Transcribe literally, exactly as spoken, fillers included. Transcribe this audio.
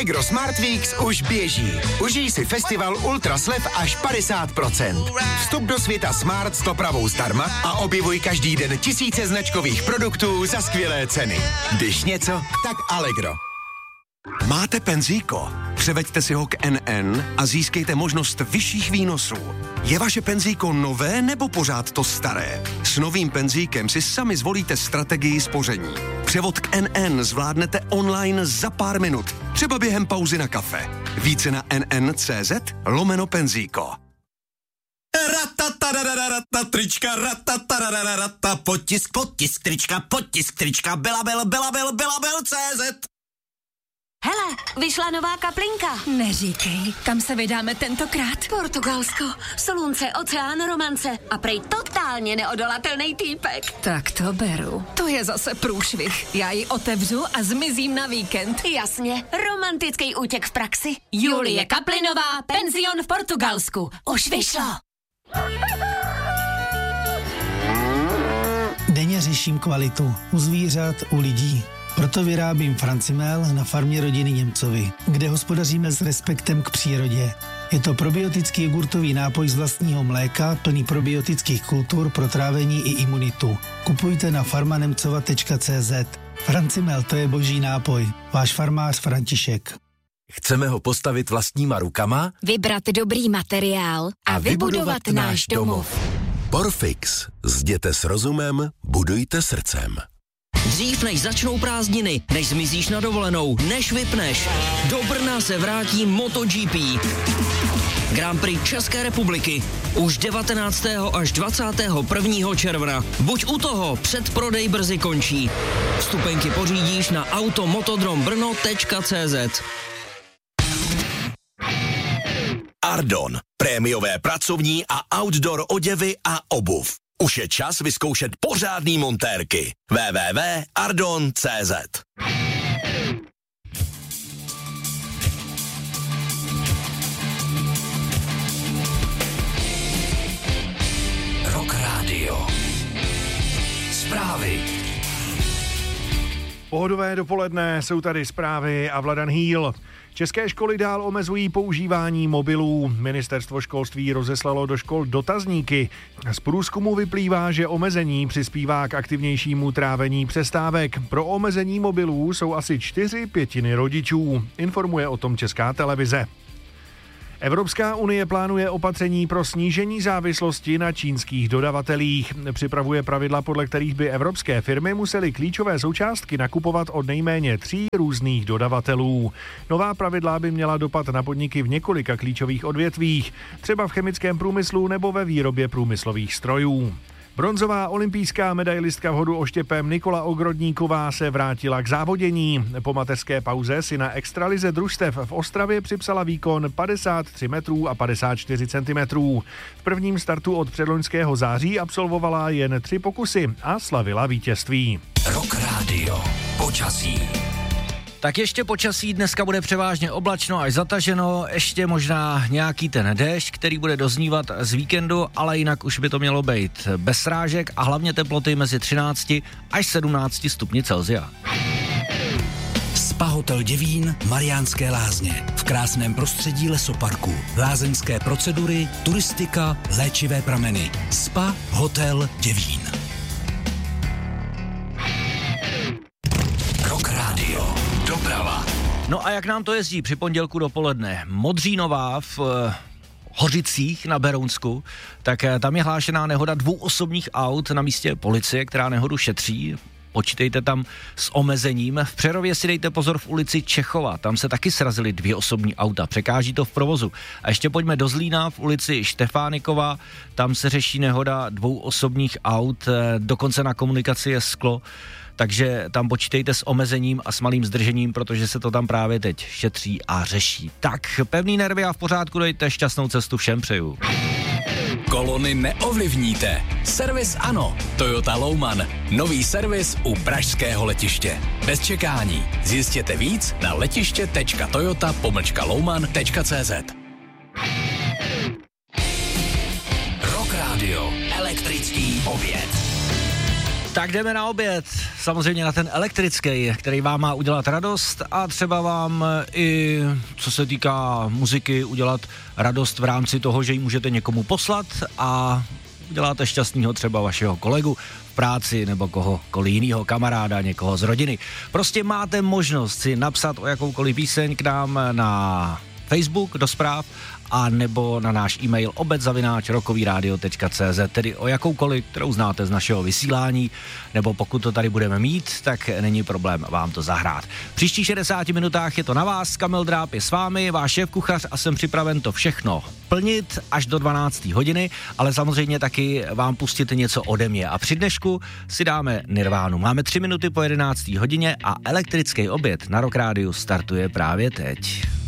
Allegro Smart Weeks už běží. Užij si festival Ultra slev až padesát procent. Vstup do světa Smart s dopravou zdarma a objevuj každý den tisíce značkových produktů za skvělé ceny. Když něco, tak Allegro. Máte penzíko? Převeďte si ho k N N a získejte možnost vyšších výnosů. Je vaše penzíko nové nebo pořád to staré? S novým penzíkem si sami zvolíte strategii spoření. Převod k N N zvládnete online za pár minut, třeba během pauzy na kafe. Více na N N tečka cé zet lomeno penzíko. Ratataradararatata, trička, ratataradararatata, potisk, potisk, trička, potisk, trička, Belabel, Belabel, Belabel, cé zet. Hele, vyšla nová kaplinka. Neříkej, kam se vydáme tentokrát? Portugalsko, slunce, oceán, romance a prej totálně neodolatelný týpek. Tak to beru. To je zase průšvih. Já ji otevřu a zmizím na víkend. Jasně, romantický útěk v praxi. Julie Kaplinová, penzion v Portugalsku. Už vyšlo. Denně řeším kvalitu u zvířat, u lidí. Proto vyrábím Francimel na farmě rodiny Němcovi, kde hospodaříme s respektem k přírodě. Je to probiotický jogurtový nápoj z vlastního mléka, plný probiotických kultur pro trávení i imunitu. Kupujte na farmanemcova tečka cé zet. Francimel, to je boží nápoj. Váš farmář František. Chceme ho postavit vlastníma rukama, Vybrat dobrý materiál a, a vybudovat, vybudovat náš domov. Porfix. Zděte s rozumem, budujte srdcem. Dřív než začnou prázdniny, než zmizíš na dovolenou, než vypneš, do Brna se vrátí MotoGP. Grand Prix České republiky už devatenáctého až dvacátého prvního června. Buď u toho, předprodej brzy končí. Vstupenky pořídíš na automotodrombrno tečka cé zet. Ardon. Prémiové pracovní a outdoor oděvy a obuv. Už je čas vyzkoušet pořádný montérky. w w w tečka ardon tečka cé zet. Rock Radio. Zprávy. Pohodové dopoledne, jsou tady zprávy a Vladan Hýl. České školy dál omezují používání mobilů. Ministerstvo školství rozeslalo do škol dotazníky. Z průzkumu vyplývá, že omezení přispívá k aktivnějšímu trávení přestávek. Pro omezení mobilů jsou asi čtyři pětiny rodičů. Informuje o tom Česká televize. Evropská unie plánuje opatření pro snížení závislosti na čínských dodavatelích. Připravuje pravidla, podle kterých by evropské firmy musely klíčové součástky nakupovat od nejméně tří různých dodavatelů. Nová pravidla by měla dopad na podniky v několika klíčových odvětvích, třeba v chemickém průmyslu nebo ve výrobě průmyslových strojů. Bronzová olympijská medailistka v hodu oštěpem Nikola Ogrodníková se vrátila k závodění. Po mateřské pauze si na extralize družstev v Ostravě připsala výkon padesát tři metrů a padesát čtyři centimetrů. V prvním startu od předloňského září absolvovala jen tři pokusy a slavila vítězství. Rock Radio. Počasí. Tak ještě počasí, dneska bude převážně oblačno až zataženo, ještě možná nějaký ten déšť, který bude doznívat z víkendu, ale jinak už by to mělo být bez srážek a hlavně teploty mezi třinácti až sedmnácti stupni Celsia. Spa Hotel Děvín, Mariánské Lázně. V krásném prostředí lesoparku. Lázeňské procedury, turistika, léčivé prameny. Spa Hotel Děvín. Rock Radio. Doprava. No a jak nám to jezdí při pondělku dopoledne? Modřínová v uh, Hořicích na Berounsku, tak uh, tam je hlášená nehoda dvou osobních aut na místě policie, která nehodu šetří. Počítejte tam s omezením. V Přerově si dejte pozor v ulici Čechova, tam se taky srazily dvě osobní auta, překáží to v provozu. A ještě pojďme do Zlína v ulici Štefánikova, tam se řeší nehoda dvou osobních aut, dokonce na komunikaci je sklo, takže tam počítejte s omezením a s malým zdržením, protože se to tam právě teď šetří a řeší. Tak, pevný nervy a v pořádku, dejte šťastnou cestu všem přeju. Kolony neovlivníte. Servis ano. Toyota Louman. Nový servis u pražského letiště. Bez čekání. Zjistěte víc na letiště tečka toyota pomlčka louman tečka cé zet. Rock Radio. Elektrický oběd. Tak jdeme na oběd, samozřejmě na ten elektrický, který vám má udělat radost a třeba vám i, co se týká muziky, udělat radost v rámci toho, že ji můžete někomu poslat a uděláte šťastného třeba vašeho kolegu v práci nebo kohokoliv jinýho kamaráda, někoho z rodiny. Prostě máte možnost si napsat o jakoukoliv píseň k nám na Facebook do zpráv a nebo na náš e-mail obec zavináč rockovyradio tečka cé zet, tedy o jakoukoliv, kterou znáte z našeho vysílání, nebo pokud to tady budeme mít, tak není problém vám to zahrát. V příštích šedesáti minutách je to na vás, Kamil Dráb je s vámi, váš šéfkuchař a jsem připraven to všechno plnit až do dvanácté hodiny, ale samozřejmě taky vám pustit něco ode mě. A při dnešku si dáme Nirvánu. Máme tři minuty po jedenácté hodině a elektrický oběd na Rock Rádiu startuje právě teď.